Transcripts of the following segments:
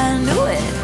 I knew it.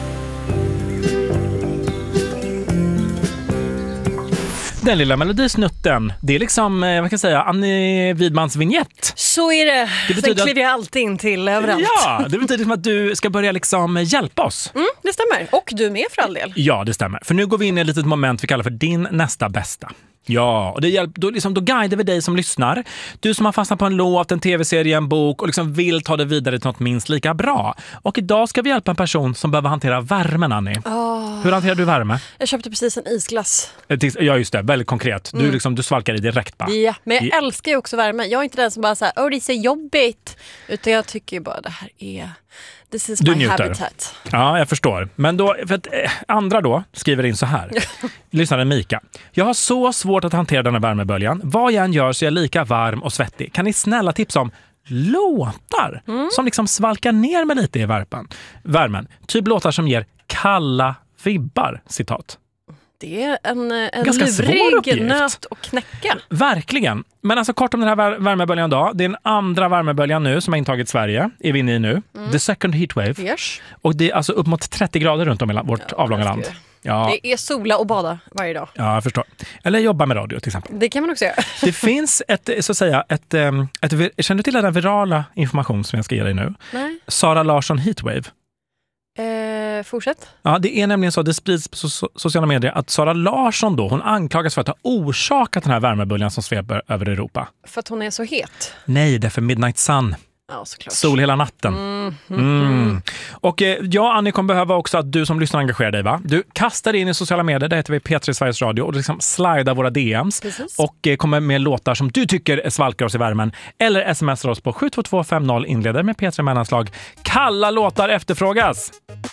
Den lilla melodisnutten, det är liksom, vad kan jag säga, Annie Widmans vignett. Så är det. betyder Den kliver jag alltid in till överallt. Ja, det betyder som att du ska börja liksom hjälpa oss. Det stämmer. Och du med för all del. Ja, det stämmer. För nu går vi in i ett litet moment vi kallar för din nästa bästa. Ja, och då guidar vi dig som lyssnar. Du som har fastnat på en låt, en tv-serie, en bok och liksom vill ta det vidare till något minst lika bra. Och idag ska vi hjälpa en person som behöver hantera värmen, Annie. Hur hanterar du värme? Jag köpte precis en isglass. Ja, just det. Väldigt konkret. Du svalkar i direkt bara. Ja, men jag älskar ju också värme. Jag är inte den som bara säger, det är så jobbigt. Utan jag tycker ju bara, det här är... This is my habitat. Ja, jag förstår. Men då, för att andra då skriver in så här. Lyssnaren Mika. Jag har så svårt att hantera den här värmeböljan. Vad jag än gör så är jag lika varm och svettig. Kan ni snälla tipsa om låtar som liksom svalkar ner mig lite i värmen? Typ låtar som ger kalla vibbar, citat. Det är en ganska lurig nöt att knäcka. Verkligen. Men alltså kort om den här värmeböljan då. Det är en andra värmeböljan nu som har intagit Sverige. Är vi inne i nu. The second heatwave. Yes. Och det är alltså upp mot 30 grader runt om i vårt avlånga land. Ja. Det är sola och bada varje dag. Ja, jag förstår. Eller jobba med radio till exempel. Det kan man också göra. Det finns känner du till den här virala information som jag ska ge dig nu? Nej. Sara Larsson Heatwave. Fortsätt. Ja, det är nämligen så, det sprids på sociala medier att Sara Larsson då, hon anklagas för att ha orsakat den här värmeböljan som sveper över Europa. För att hon är så het? Nej, det är för Midnight Sun. Ja, såklart. Sol hela natten. Och jag, Annie, kommer behöva också att du som lyssnar engagerar dig, va? Du kastar in i sociala medier, där heter vi P3 Sveriges Radio, och liksom slidar våra DMs. Precis. Och kommer med låtar som du tycker svalkar oss i värmen. Eller smsar oss på 72250, inleder med P3 mellanslag. Kalla låtar efterfrågas!